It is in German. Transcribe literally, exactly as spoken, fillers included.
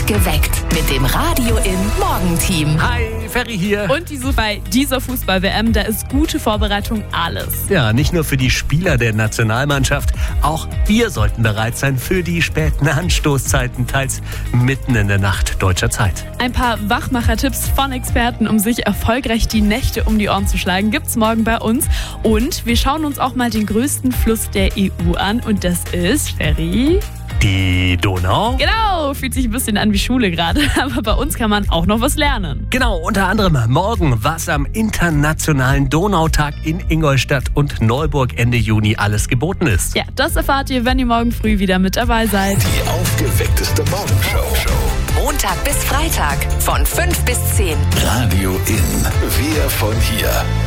Aufgeweckt mit dem Radio im Morgenteam. Hi, Ferry hier. Und die bei dieser Fußball-W M, da ist gute Vorbereitung alles. Ja, nicht nur für die Spieler der Nationalmannschaft, auch wir sollten bereit sein für die späten Anstoßzeiten, teils mitten in der Nacht deutscher Zeit. Ein paar Wachmacher-Tipps von Experten, um sich erfolgreich die Nächte um die Ohren zu schlagen, gibt's morgen bei uns. Und wir schauen uns auch mal den größten Fluss der E U an und das ist, Ferry... Die Donau? Genau, fühlt sich ein bisschen an wie Schule gerade, aber bei uns kann man auch noch was lernen. Genau, unter anderem morgen, was am Internationalen Donautag in Ingolstadt und Neuburg Ende Juni alles geboten ist. Ja, das erfahrt ihr, wenn ihr morgen früh wieder mit dabei seid. Die aufgeweckteste Morgenshow. Montag bis Freitag von fünf bis zehn. Radio in. Wir von hier.